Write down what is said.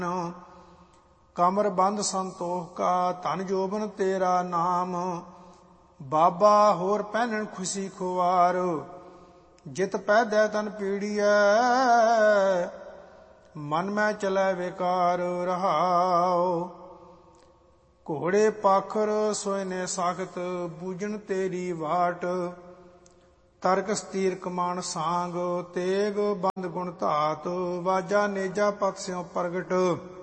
ਕਮਰ ਬੰਧ ਸੰਤੋਖ ਕਾ ਧਨ ਜੋਬਨ ਤੇਰਾ ਨਾਮ। ਬਾਬਾ ਹੋਰ ਪਹਿਨਣ ਖੁਸ਼ੀ ਖੁਆਰ ਜਿਤ ਪੈਦੈ ਤਨ ਪੀੜੀਐ। ਮਨ ਮੈਂ ਚਲੈ ਵਿਕਾਰ ਰਹਾਉ। ਘੋੜੇ ਪਾਖਰ ਸੋਇਨੇ ਸਾਖਤ ਬੂਝਣ ਤੇਰੀ ਵਾਟ। ਤਰਕ ਸਤੀਰ ਕਮਾਨ ਸਾਂਗ ਤੇਗ ਬੰਦ ਗੁਣ ਧਾਤ। ਵਾਜਾ ਨੇਜਾ ਪਤ ਸਿਉ ਪ੍ਰਗਟ